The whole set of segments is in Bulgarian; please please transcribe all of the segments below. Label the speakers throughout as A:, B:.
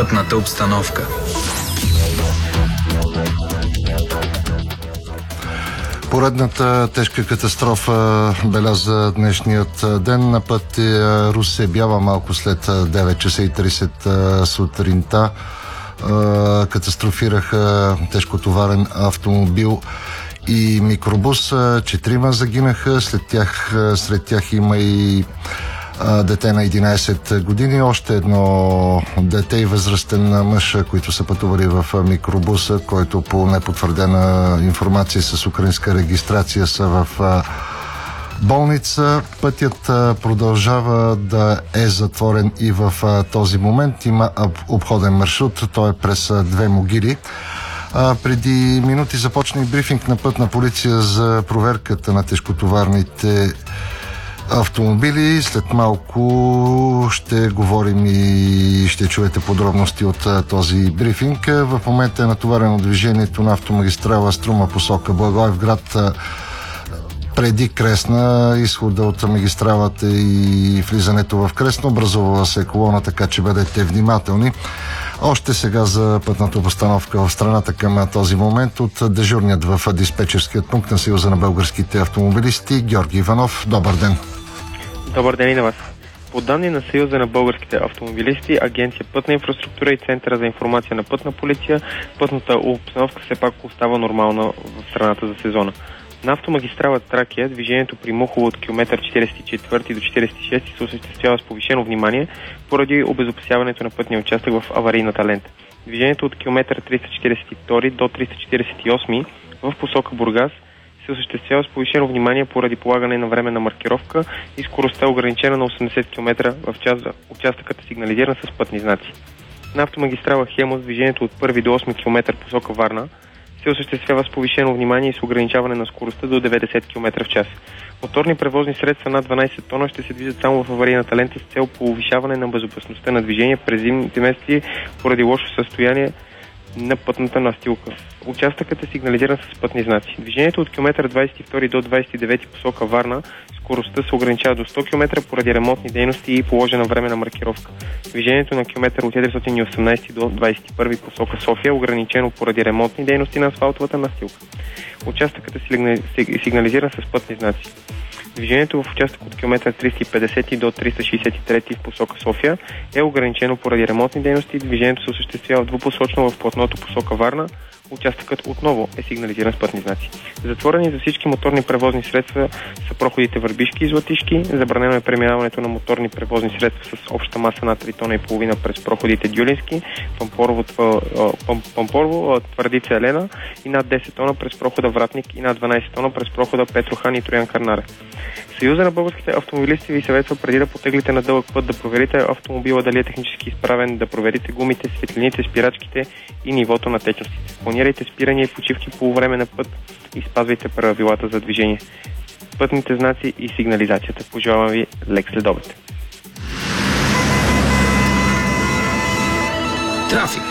A: Пътната обстановка.
B: Поредната тежка катастрофа беляза днешният ден на път Русе-Бяла малко след 9 часа и 30 сутринта. Катастрофираха тежкотоварен автомобил и микробус. 4 загинаха, сред тях има и дете на 11 години, още едно дете и възрастен мъж, които са пътували в микробуса, който по непотвърдена информация с украинска регистрация са в болница. Пътят продължава да е затворен и в този момент. Има обходен маршрут, той е през две могили. Преди минути започна и брифинг на Пътна полиция за проверката на тежкотоварните автомобили. След малко ще говорим и ще чуете подробности от този брифинг. В момента е натоварено движението на автомагистрала Струма посока Благоевград преди Кресна, изхода от магистралата и влизането в Кресна. Образувала се колона, така че бъдете внимателни. Още сега за пътната обстановка в страната към този момент от дежурният в диспетчерският пункт на Съюза на българските автомобилисти Георги Иванов. Добър ден!
C: Добър ден и на вас. По данни на Съюза на българските автомобилисти, Агенция Пътна инфраструктура и Центъра за информация на Пътна полиция, пътната обстановка все пак остава нормална в страната за сезона. На автомагистрала Тракия движението при Мухово от километър 44 до 46 се осъществява с повишено внимание поради обезопасяването на пътния участък в аварийната лента. Движението от километър 342 до 348 в посока Бургас се осъществява с повишено внимание поради полагане на временна маркировка и скоростта е ограничена на 80 км в час. Участъкът е сигнализиран с пътни знаци. На автомагистрала Хемус движението от 1 до 8 км посока Варна се осъществява с повишено внимание и с ограничаване на скоростта до 90 км в час. Моторни превозни средства над 12 тона ще се движат само в аварийната лента с цел повишаване на безопасността на движение през зимните месеци поради лошо състояние на пътната настилка. Участъкът е сигнализиран с пътни знаци. Движението от километър 22 до 29 посока Варна скоростта се ограничава до 100 км поради ремонтни дейности и положена временна маркировка. Движението на километър от 418 до 21 посока София е ограничено поради ремонтни дейности на асфалтовата настилка. Участъкът е сигнализиран с пътни знаци. Движението в участък от километър 350 до 363 в посока София е ограничено поради ремонтни дейности. Движението се осъществява двупосочно в платното посока Варна. Участъкът отново е сигнализиран с пътни знаци. Затворени за всички моторни превозни средства са проходите Върбишки и Златишки. Забранено е преминаването на моторни превозни средства с обща маса над 3 тона и половина през проходите Дюлински, Пампорово, Твърдица Елена и над 10 тона през прохода Вратник и над 12 тона през прохода Петрохан и Троян Карнаре. Съюза на българските автомобилисти ви съветва преди да потеглите на дълъг път да проверите автомобила дали е технически изправен, да проверите гумите, светлините, спирачките и нивото на течностите. Планирайте спирания и почивки по време на път и спазвайте правилата за движение. Пътните знаци и сигнализацията. Пожелавам ви лек следобед.
A: Трафик.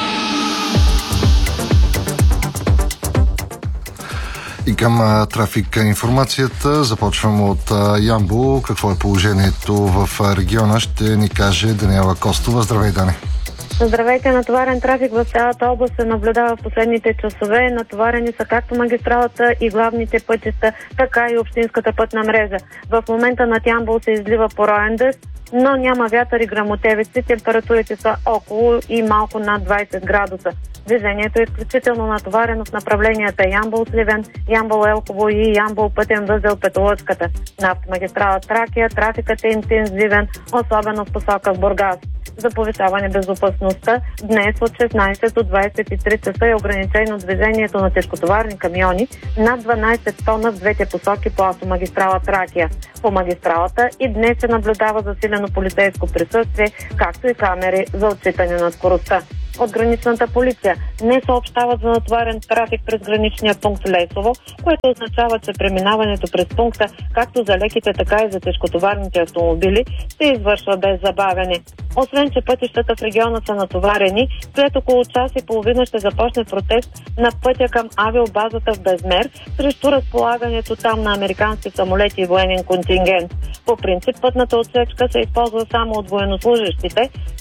B: И към трафик информацията започвам от Ямбол. Какво е положението в региона, ще ни каже Даниела Костова. Здравей, Дани!
D: Здравейте! Натоварен трафик в цялата област се наблюдава в последните часове. Натоварени са както магистралата и главните пътища, така и общинската пътна мрежа. В момента над Ямбол се излива пороен дъжд, но няма вятър и гръмотевици. Температурите са около и малко над 20 градуса. Движението е изключително натоварено в направленията Ямбол-Сливен, Ямбол-Елхово и Ямбол-Пътен възел Петолъчката. На автомагистрала Тракия трафикът е интензивен, особено в посока Бургас. За повишаване безопасността, днес от 16 до 23 часа е ограничено движението на тежкотоварни камиони над 12 тона в двете посоки по автомагистрала Тракия. По магистралата и днес се наблюдава засилено полицейско присъствие, както и камери за отчитане на скоростта. От граничната полиция не съобщават за натоварен трафик през граничния пункт Лесово, което означава, че преминаването през пункта, както за леките, така и за тежкотоварните автомобили, се извършва без забавяне. Освен, че пътищата в региона са натоварени, след около час и половина ще започне протест на пътя към авиобазата в Безмер срещу разполагането там на американски самолети и военен контингент. По принцип, пътната отсечка се използва само от военнослужащите,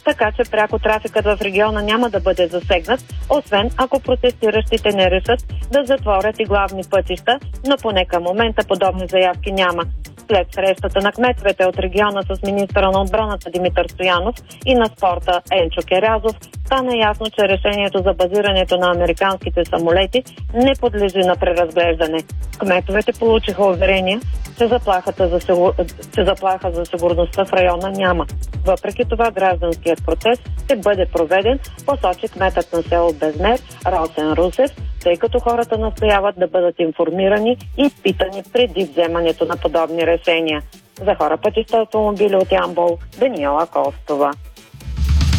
D: така че пряко трафикът в региона няма да бъде засегнат, освен ако протестиращите не решат да затворят и главни пътища, но поне към момента подобни заявки няма. След срещата на кметовете от региона с министъра на отбраната Димитър Стоянов и на спорта Енчо Керязов, стана ясно, че решението за базирането на американските самолети не подлежи на преразглеждане. Кметовете получиха уверение, че заплаха за сигурността в района няма. Въпреки това гражданският процес ще бъде проведен, посочи кметът на село Безмер Росен Русев, тъй като хората настояват да бъдат информирани и питани преди вземането на подобни решения. За хора пътища автомобили от Ямбол, Даниела Костова.